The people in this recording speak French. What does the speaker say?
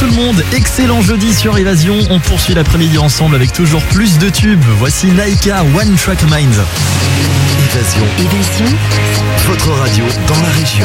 tout le monde, excellent jeudi sur Évasion. On poursuit l'après-midi ensemble avec toujours plus de tubes. Voici Laika, One Track Mind. Évasion, votre radio dans la région.